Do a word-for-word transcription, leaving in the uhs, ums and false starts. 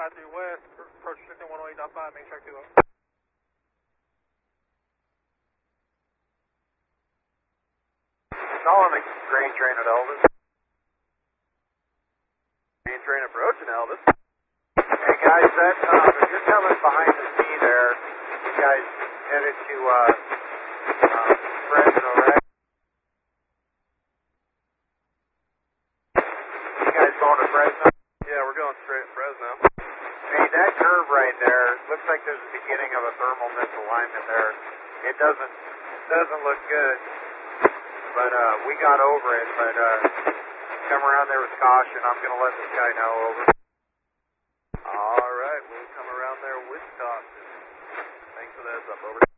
five three west, approach restricting one oh eight point five, main track two oh. Calling the grain train at Elvis. Grain train approaching Elvis. Hey guys, that, um, if you're coming behind the sea there, you guys headed to uh, um, Fresno, right? You guys going to Fresno? Yeah, we're going straight to Fresno. Hey, that curve right there looks like there's the beginning of a thermal misalignment there. It doesn't doesn't look good, but uh, we got over it. But uh, come around there with caution. I'm going to let this guy know. Over. All right, we'll come around there with caution. Thanks for the heads up. Over.